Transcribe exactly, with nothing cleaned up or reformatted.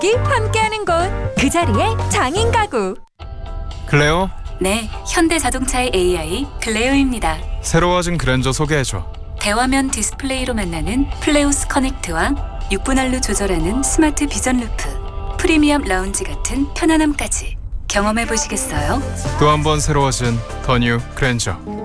가족이 함께하는 곳, 그 자리에 장인 가구. 클레오, 네, 현대자동차의 에이아이 클레오입니다. 새로워진 그랜저 소개해줘. 대화면 디스플레이로 만나는 플레오스 커넥트와 육 분할로 조절하는 스마트 비전 루프, 프리미엄 라운지 같은 편안함까지 경험해 보시겠어요? 또 한 번 새로워진 더 뉴 그랜저.